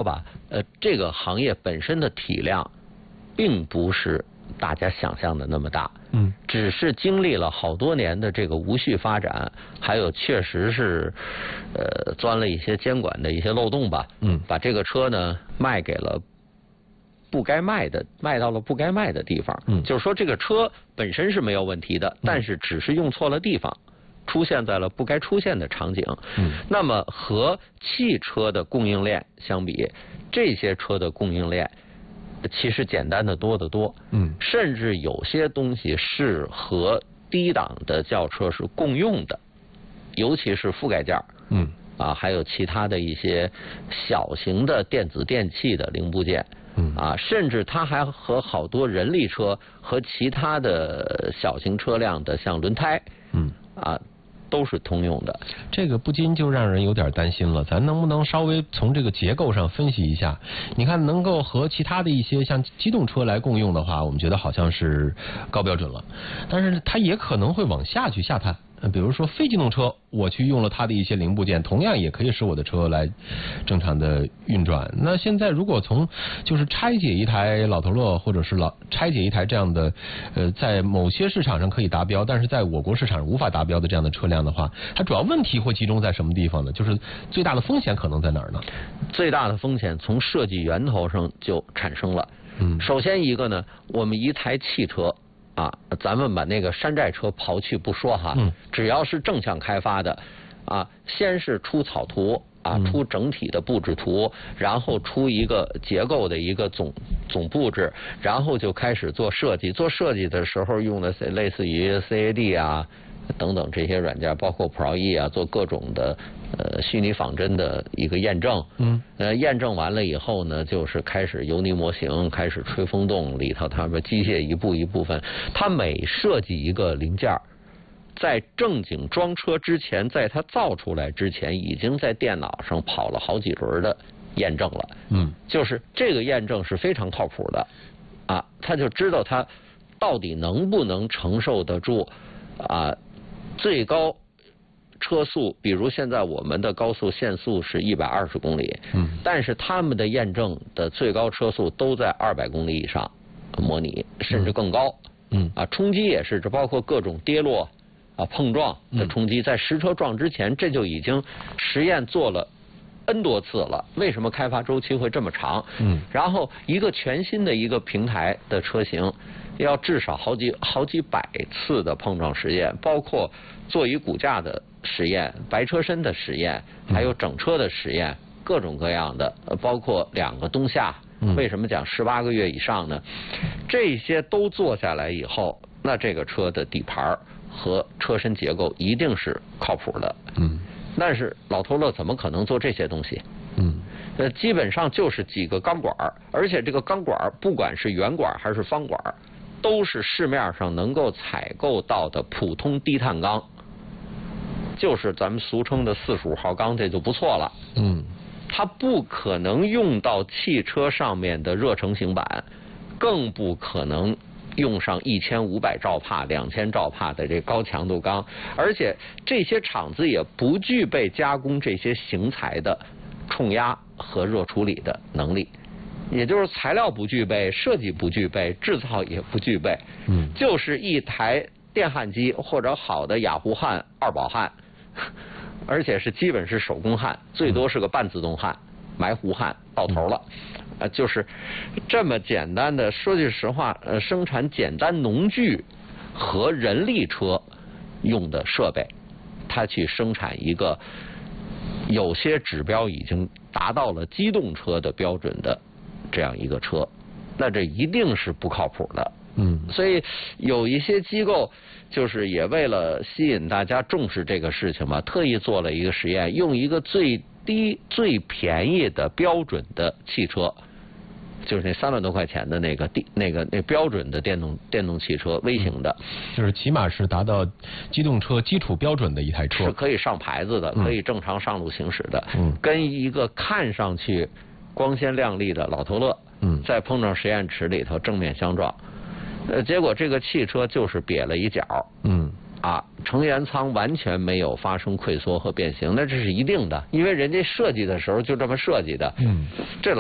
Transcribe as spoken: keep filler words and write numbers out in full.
吧，呃，这个行业本身的体量，并不是大家想象的那么大， 嗯， 只是经历了好多年的这个无序发展，还有确实是，呃，钻了一些监管的一些漏洞吧， 嗯， 把这个车呢卖给了不该卖的，卖到了不该卖的地方， 嗯， 就是说这个车本身是没有问题的，但是只是用错了地方。出现在了不该出现的场景， 嗯， 那么和汽车的供应链相比，这些车的供应链其实简单的多得多， 嗯， 甚至有些东西是和低档的轿车是共用的，尤其是覆盖件， 嗯， 啊，还有其他的一些小型的电子电器的零部件， 嗯， 啊，甚至它还和好多人力车和其他的小型车辆的像轮胎， 嗯， 啊。都是通用的， 这个不禁就让人有点担心了。咱能不能稍微从这个结构上分析一下？你看，能够和其他的一些像机动车来共用的话，我们觉得好像是高标准了，但是它也可能会往下去下探。比如说非机动车，我去用了它的一些零部件，同样也可以使我的车来正常的运转。那现在如果从就是拆解一台老头乐，或者是老拆解一台这样的呃，在某些市场上可以达标，但是在我国市场上无法达标的这样的车辆的话，它主要问题会集中在什么地方呢？就是最大的风险可能在哪儿呢？ 最大的风险从设计源头上就产生了。 嗯， 首先一个呢，我们一台汽车。啊，咱们把那个山寨车刨去不说哈， 嗯， 只要是正向开发的，啊，先是出草图啊， 嗯、 出整体的布置图，然后出一个结构的一个总总布置，然后就开始做设计。做设计的时候用的类似于 C A D 啊等等这些软件，包括 Pro E 啊，做各种的呃虚拟仿真的一个验证。 嗯， 呃，验证完了以后呢，就是开始油泥模型，开始吹风洞里头，它们机械一步一部分，它每设计一个零件，在正经装车之前，在它造出来之前，已经在电脑上跑了好几轮的验证了。 嗯， 就是这个验证是非常靠谱的，啊，他就知道它到底能不能承受得住啊。最高车速，比如现在我们的高速限速是一百二十公里， 嗯， 但是他们的验证的最高车速都在二百公里以上模拟，甚至更高。 嗯， 啊，冲击也是，这包括各种跌落啊、碰撞的冲击，在实车撞之前，这就已经实验做了 N 多次了。为什么开发周期会这么长？ 嗯， 然后一个全新的一个平台的车型，要至少好几好几百次的碰撞实验，包括座椅骨架的实验、白车身的实验，还有整车的实验，各种各样的，包括两个冬夏。为什么讲十八个月以上呢？这些都做下来以后，那这个车的底盘和车身结构一定是靠谱的。 嗯， 但是老头乐怎么可能做这些东西？ 嗯， 呃，基本上就是几个钢管，而且这个钢管不管是圆管还是方管，都是市面上能够采购到的普通低碳钢，就是咱们俗称的四十五号钢，这就不错了。 嗯， 它不可能用到汽车上面的热成型板，更不可能用上一千五百兆帕、两千兆帕的这高强度钢，而且这些厂子也不具备加工这些型材的冲压和热处理的能力，也就是材料不具备，设计不具备，制造也不具备。 嗯， 就是一台电焊机或者好的雅虎焊、二宝焊，而且是基本是手工焊，最多是个半自动焊、埋弧焊，到头了。呃，就是这么简单的。说句实话，呃，生产简单农具和人力车用的设备，它去生产一个有些指标已经达到了机动车的标准的这样一个车，那这一定是不靠谱的。 嗯， 所以有一些机构就是也为了吸引大家重视这个事情嘛，特意做了一个实验，用一个最低最便宜的标准的汽车，就是那三万多块钱的那个地那个那标准的电动电动汽车，微型的， 就是起码是达到机动车基础标准的一台车， 是可以上牌子的， 嗯、 可以正常上路行驶的。 嗯， 跟一个看上去光鲜亮丽的老头乐， 嗯， 在碰撞实验池里头正面相撞，呃，结果这个汽车就是瘪了一角。 嗯。 啊，成员舱完全没有发生溃缩和变形，那这是一定的，因为人家设计的时候就这么设计的。 嗯， 这